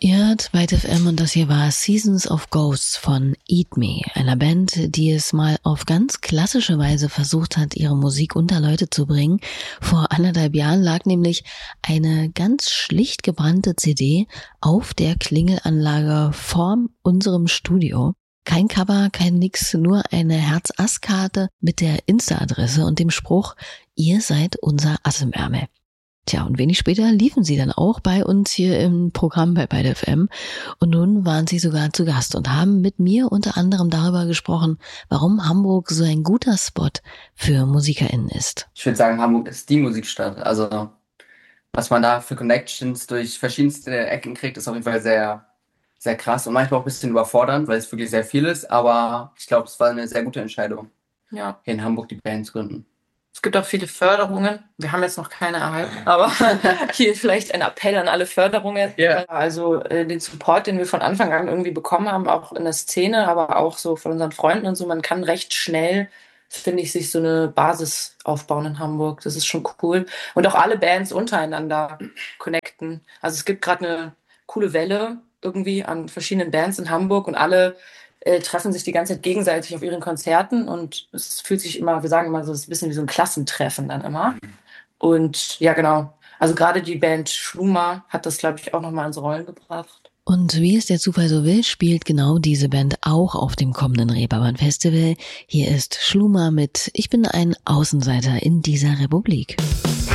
Ihr hört Byte FM und das hier war Seasons of Ghosts von Eat Me, einer Band, die es mal auf ganz klassische Weise versucht hat, ihre Musik unter Leute zu bringen. Vor 1,5 Jahren lag nämlich eine ganz schlicht gebrannte CD auf der Klingelanlage vor unserem Studio. Kein Cover, kein Nix, nur eine Herz-Ass-Karte mit der Insta-Adresse und dem Spruch, ihr seid unser Ass im Ärmel. Tja, und wenig später liefen sie dann auch bei uns hier im Programm bei Byte FM und nun waren sie sogar zu Gast und haben mit mir unter anderem darüber gesprochen, warum Hamburg so ein guter Spot für MusikerInnen ist. Ich würde sagen, Hamburg ist die Musikstadt. Also was man da für Connections durch verschiedenste Ecken kriegt, ist auf jeden Fall sehr, sehr krass und manchmal auch ein bisschen überfordernd, weil es wirklich sehr viel ist. Aber ich glaube, es war eine sehr gute Entscheidung, Ja, hier in Hamburg die Band zu gründen. es gibt auch viele Förderungen. Wir haben jetzt noch keine erhalten, aber hier vielleicht ein Appell an alle Förderungen. Ja. Also den Support, den wir von Anfang an irgendwie bekommen haben, auch in der Szene, aber auch so von unseren Freunden und so. Man kann recht schnell, finde ich, sich so eine Basis aufbauen in Hamburg. Das ist schon cool. Und auch alle Bands untereinander connecten. Also es gibt gerade eine coole Welle irgendwie an verschiedenen Bands in Hamburg und alle treffen sich die ganze Zeit gegenseitig auf ihren Konzerten und es fühlt sich immer, wir sagen immer so, es ist ein bisschen wie so ein Klassentreffen dann immer. Und ja, genau. Also gerade die Band Schluma hat das, glaube ich, auch nochmal ins Rollen gebracht. Und wie es der Zufall so will, spielt genau diese Band auch auf dem kommenden Reeperbahn Festival. Hier ist Schluma mit Ich bin ein Außenseiter in dieser Republik.